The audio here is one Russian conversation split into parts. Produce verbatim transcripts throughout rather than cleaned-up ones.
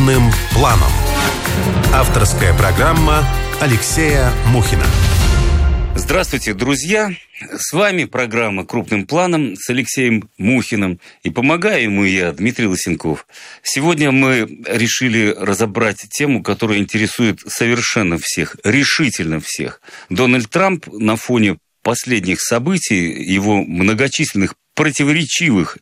Крупным планом. Авторская программа Алексея Мухина. Здравствуйте, друзья! С вами программа «Крупным планом» с Алексеем Мухиным. И помогаю ему я, Дмитрий Лысенков. Сегодня мы решили разобрать тему, которая интересует совершенно всех, решительно всех. Дональд Трамп на фоне последних событий, его многочисленных противоречивых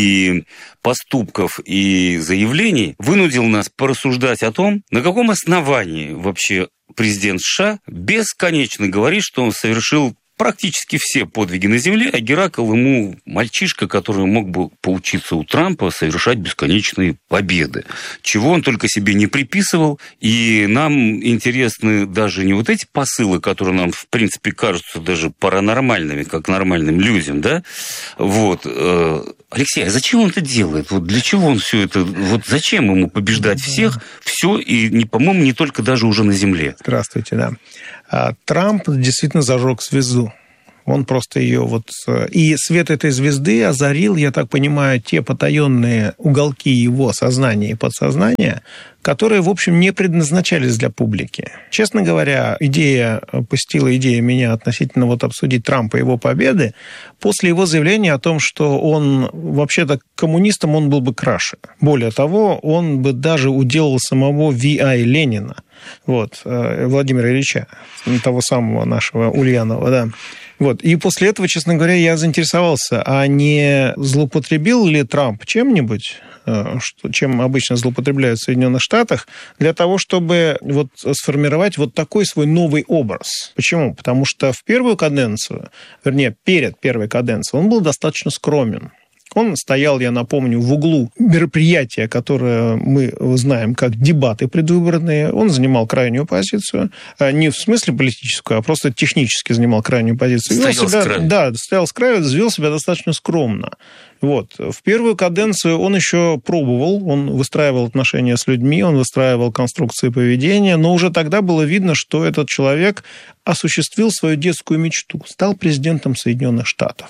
и поступков, и заявлений, вынудил нас порассуждать о том, на каком основании вообще президент США бесконечно говорит, что он совершил практически все подвиги на земле, а Геракл ему мальчишка, который мог бы поучиться у Трампа совершать бесконечные победы. Чего он только себе не приписывал. И нам интересны даже не вот эти посылы, которые нам, в принципе, кажутся даже паранормальными, как нормальным людям, да? Вот. Алексей, а зачем он это делает? Вот для чего он все это... Вот зачем ему побеждать всех, все, и, не, по-моему, не только даже уже на земле? Здравствуйте, да. Трамп действительно зажег звезду. Он просто ее вот... И свет этой звезды озарил, я так понимаю, те потаенные уголки его сознания и подсознания, которые, в общем, не предназначались для публики. Честно говоря, идея, посетила идея меня относительно вот обсудить Трампа и его победы, после его заявления о том, что он вообще-то коммунистом, он был бы краше. Более того, он бы даже уделал самого Ви Ай Ленина, вот, Владимира Ильича, того самого нашего Ульянова, да. Вот. И после этого, честно говоря, я заинтересовался, а не злоупотребил ли Трамп чем-нибудь, что, чем обычно злоупотребляют в Соединенных Штатах, для того, чтобы вот сформировать вот такой свой новый образ. Почему? Потому что в первую каденцию, вернее, перед первой каденцией, он был достаточно скромен. Он стоял, я напомню, в углу мероприятия, которое мы знаем как дебаты предвыборные. Он занимал крайнюю позицию. Не в смысле политическую, а просто технически занимал крайнюю позицию. Стоял себя, с краю. Да, стоял с краю, вел себя достаточно скромно. Вот. В первую каденцию он еще пробовал, он выстраивал отношения с людьми, он выстраивал конструкции поведения, но уже тогда было видно, что этот человек осуществил свою детскую мечту, стал президентом Соединенных Штатов.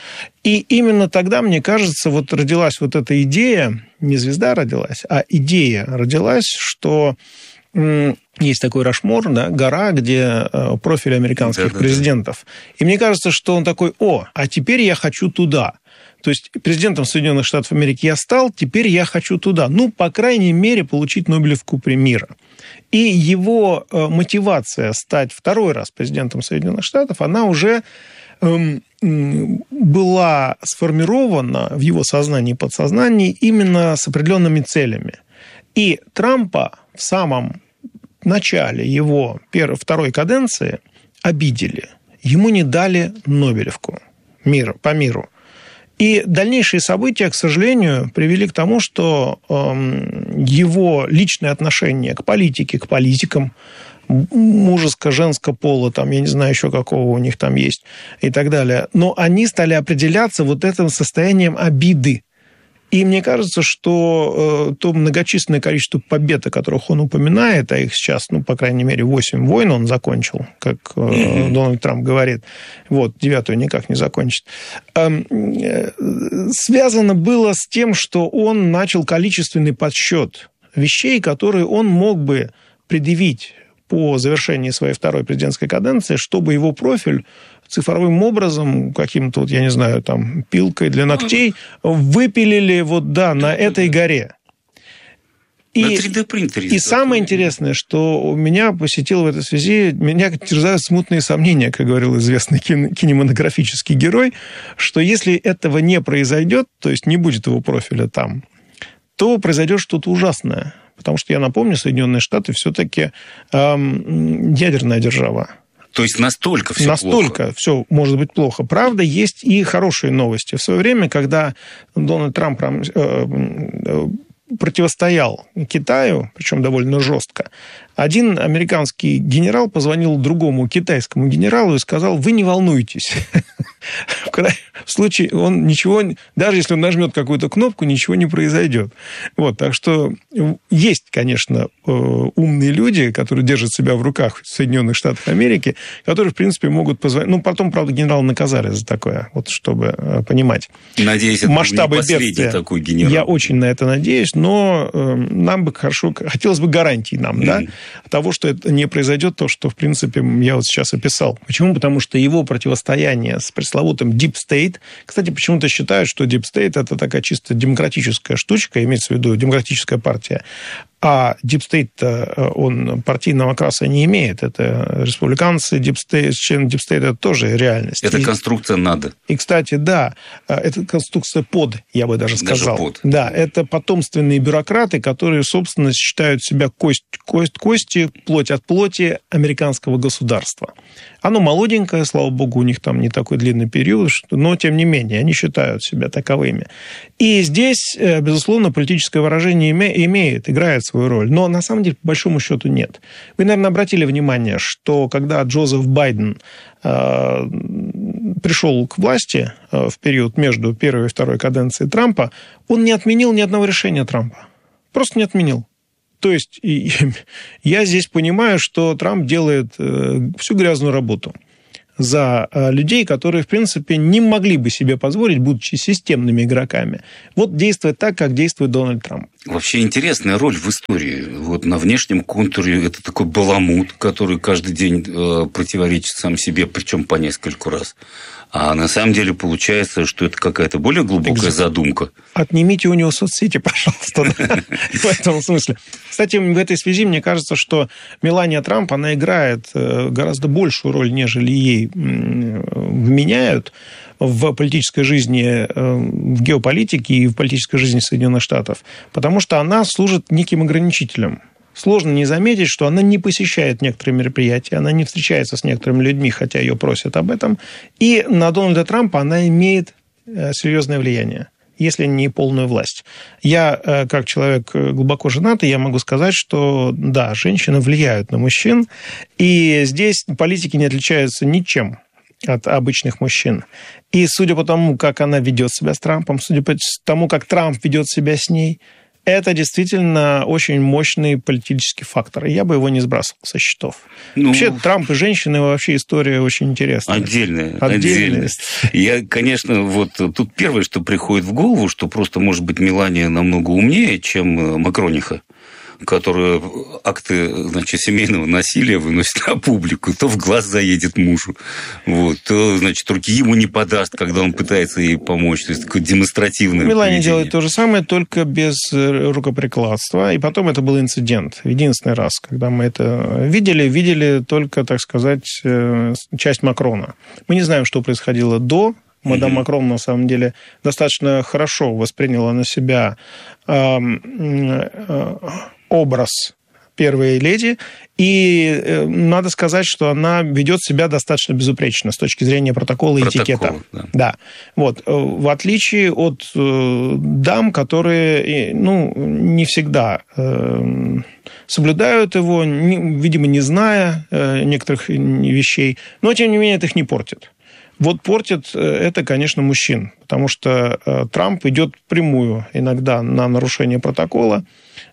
И именно тогда, мне кажется, вот родилась вот эта идея, не звезда родилась, а идея родилась, что есть такой Рашмор, да, гора, где профиль американских да, президентов. Да, да. И мне кажется, что он такой: о, а теперь я хочу туда. То есть президентом Соединенных Штатов Америки я стал, теперь я хочу туда. Ну, по крайней мере, получить Нобелевку мира. И его мотивация стать второй раз президентом Соединенных Штатов, она уже была сформирована в его сознании и подсознании именно с определенными целями. И Трампа в самом начале его первой, второй каденции обидели. Ему не дали Нобелевку мира, по миру. И дальнейшие события, к сожалению, привели к тому, что его личное отношение к политике, к политикам, мужеско-женского пола, там, я не знаю еще какого у них там есть, и так далее. Но они стали определяться вот этим состоянием обиды. И мне кажется, что э, то многочисленное количество побед, о которых он упоминает, а их сейчас, ну, по крайней мере, восемь войн он закончил, как э, mm-hmm. Дональд Трамп говорит, вот, девятую никак не закончит, э, э, связано было с тем, что он начал количественный подсчет вещей, которые он мог бы предъявить по завершении своей второй президентской каденции, чтобы его профиль цифровым образом, каким-то, вот, я не знаю, там, пилкой для ногтей, выпилили вот, да, на этой горе. И, на три дэ принтере. И самое интересное, что меня посетило в этой связи, меня терзают смутные сомнения, как говорил известный кинематографический герой, что если этого не произойдет, то есть не будет его профиля там, то произойдет что-то ужасное. Потому что, я напомню, Соединенные Штаты все-таки эм, ядерная держава. То есть настолько все настолько плохо? Настолько все может быть плохо. Правда, есть и хорошие новости. В свое время, когда Дональд Трамп э, противостоял Китаю, причем довольно жестко, один американский генерал позвонил другому китайскому генералу и сказал: вы не волнуйтесь, в случае он ничего, даже если он нажмет какую-то кнопку, ничего не произойдет. Вот, так что есть, конечно, умные люди, которые держат себя в руках в Соединенных Штатах Америки, которые, в принципе, могут позвонить. Ну, потом, правда, генерала наказали за такое, вот, чтобы понимать. Надеюсь, это масштабы не последний бедствия. Такой генерал. Я очень на это надеюсь, но нам бы хорошо, хотелось бы гарантий нам, mm-hmm. да, того, что это не произойдет, то, что, в принципе, я вот сейчас описал. Почему? Потому что его противостояние с пресловутым Deep State, кстати, почему-то считают, что Deep State это такая чисто демократическая штучка, имеется в виду демократическая партия, а Deep State, он партийного окраса не имеет. Это республиканцы, Deep State, член Deep State, это тоже реальность. Это конструкция надо. И, кстати, да, это конструкция под, я бы даже сказал. Даже под. Да, это потомственные бюрократы, которые, собственно, считают себя кость, кость кости, плоть от плоти американского государства. Оно молоденькое, слава богу, у них там не такой длинный период, но, тем не менее, они считают себя таковыми. И здесь, безусловно, политическое выражение имеет, играет свою роль. Но, на самом деле, по большому счету, нет. Вы, наверное, обратили внимание, что когда Джозеф Байден э, пришел к власти э, в период между первой и второй каденцией Трампа, он не отменил ни одного решения Трампа. Просто не отменил. То есть я здесь понимаю, что Трамп делает всю грязную работу за людей, которые, в принципе, не могли бы себе позволить, будучи системными игроками, вот действовать так, как действует Дональд Трамп. Вообще интересная роль в истории. Вот на внешнем контуре это такой баламут, который каждый день э, противоречит сам себе, причем по нескольку раз. А на самом деле получается, что это какая-то более глубокая задумка. Отнимите у него соцсети, пожалуйста, в этом смысле. Кстати, в этой связи мне кажется, что Мелания Трамп, она играет гораздо большую роль, нежели ей вменяют в политической жизни, в геополитике и в политической жизни Соединенных Штатов, потому что она служит неким ограничителем. Сложно не заметить, что она не посещает некоторые мероприятия, она не встречается с некоторыми людьми, хотя ее просят об этом. И на Дональда Трампа она имеет серьезное влияние, если не полную власть. Я, как человек глубоко женатый, я могу сказать, что да, женщины влияют на мужчин, и здесь политики не отличаются ничем от обычных мужчин. И судя по тому, как она ведет себя с Трампом, судя по тому, как Трамп ведет себя с ней, это действительно очень мощный политический фактор. И я бы его не сбрасывал со счетов. Ну, вообще, Трамп и женщины, вообще история очень интересная. Отдельная. Отдельная. Я, конечно, вот тут первое, что приходит в голову, что просто, может быть, Мелания намного умнее, чем Макрониха, которая акты, значит, семейного насилия выносит на публику, то в глаз заедет мужу, вот, то, значит, руки ему не подаст, когда он пытается ей помочь. То есть такое демонстративное Мелания поведение. делает то же самое, только без рукоприкладства. И потом это был инцидент. Единственный раз, когда мы это видели, видели только, так сказать, часть Макрона. Мы не знаем, что происходило до. Мадам mm-hmm. Макрон, на самом деле, достаточно хорошо восприняла на себя э, э, образ первой леди, и э, надо сказать, что она ведет себя достаточно безупречно с точки зрения протокола и этикета. Да. Да. Вот. В отличие от э, дам, которые, ну, не всегда э, соблюдают его, не, видимо, не зная э, некоторых вещей, но, тем не менее, это их не портит. Вот портит это, конечно, мужчин, потому что Трамп идет впрямую иногда на нарушение протокола,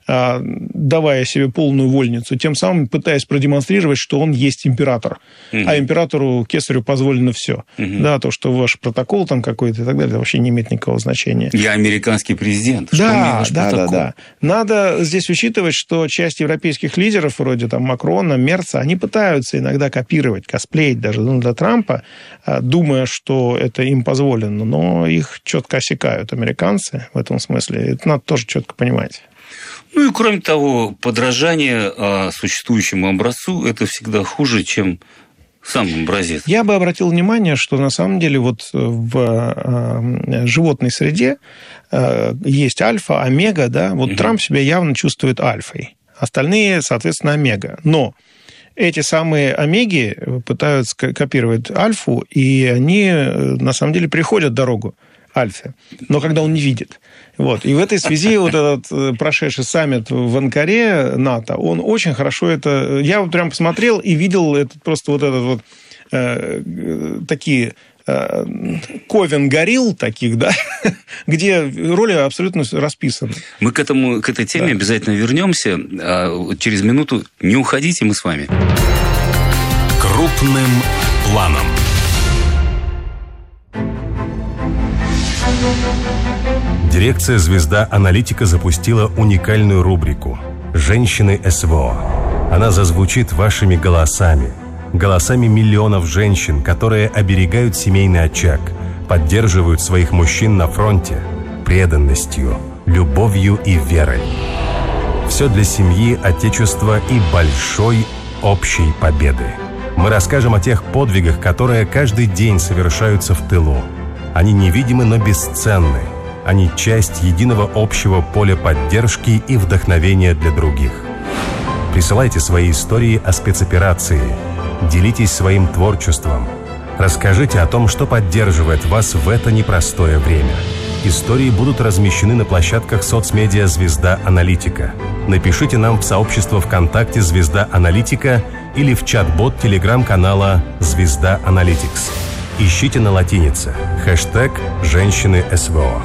давая себе полную вольницу, тем самым пытаясь продемонстрировать, что он есть император. Угу. А императору Кесарю позволено все. Угу. Да, то, что ваш протокол там какой-то и так далее, это вообще не имеет никакого значения. Я американский президент. Что да, да, да, да. Надо здесь учитывать, что часть европейских лидеров, вроде там Макрона, Мерца, они пытаются иногда копировать, косплеить даже Дональда Трампа, думая, что это им позволено, но их четко осекают американцы в этом смысле. Это надо тоже четко понимать. Ну и кроме того, подражание существующему образцу – это всегда хуже, чем сам образец. Я бы обратил внимание, что на самом деле вот в животной среде есть альфа, омега, да, вот угу. Трамп себя явно чувствует альфой, остальные, соответственно, омега. Но эти самые омеги пытаются копировать альфу, и они на самом деле переходят дорогу альфе, но когда он не видит. Вот. И в этой связи вот этот прошедший саммит в Анкаре НАТО, он очень хорошо это... Я вот прям посмотрел и видел этот, просто вот этот вот э, такие ковен горилл таких, да, где роли абсолютно расписаны. Мы к, этому, к этой теме да. обязательно вернемся. А через минуту не уходите, мы с вами. Крупным планом. Дирекция «Звезда Аналитика» запустила уникальную рубрику «Женщины СВО». Она зазвучит вашими голосами, голосами миллионов женщин, которые оберегают семейный очаг, поддерживают своих мужчин на фронте преданностью, любовью и верой. Все для семьи, отечества и большой общей победы. Мы расскажем о тех подвигах, которые каждый день совершаются в тылу. Они невидимы, но бесценны. Они часть единого общего поля поддержки и вдохновения для других. Присылайте свои истории о спецоперации. Делитесь своим творчеством. Расскажите о том, что поддерживает вас в это непростое время. Истории будут размещены на площадках соцмедиа «Звезда Аналитика». Напишите нам в сообщество ВКонтакте «Звезда Аналитика» или в чат-бот телеграм-канала «Звезда Аналитикс». Ищите на латинице хэштег «Женщины СВО».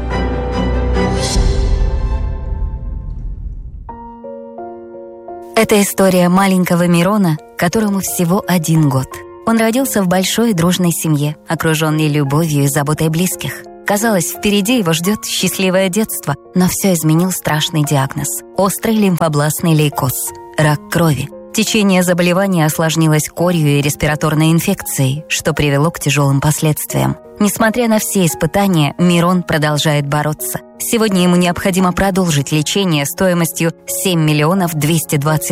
Это история маленького Мирона, которому всего один год. Он родился в большой дружной семье, окруженный любовью и заботой близких. Казалось, впереди его ждет счастливое детство, но все изменил страшный диагноз – острый лимфобластный лейкоз – рак крови. Течение заболевания осложнилось корью и респираторной инфекцией, что привело к тяжелым последствиям. Несмотря на все испытания, Мирон продолжает бороться. Сегодня ему необходимо продолжить лечение стоимостью семь миллионов двести двадцать